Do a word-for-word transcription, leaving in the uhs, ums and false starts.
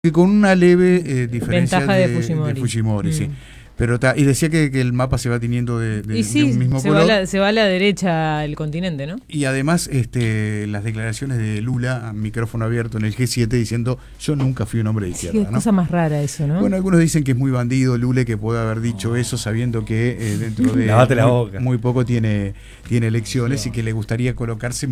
Con una leve eh, diferencia Ventaja de, de Fujimori, de Fujimori mm. sí. Pero ta, y decía que, que el mapa se va teniendo de, de, y sí, de un mismo se color. Va la, se va a la derecha el continente, ¿no? Y además este, las declaraciones de Lula a micrófono abierto en el G siete diciendo yo nunca fui un hombre de izquierda. Sí, es ¿no? cosa más rara eso, ¿no? Bueno, algunos dicen que es muy bandido Lula que puede haber dicho eso sabiendo que eh, dentro de Lavate la muy, boca. muy poco tiene, tiene elecciones y que le gustaría colocarse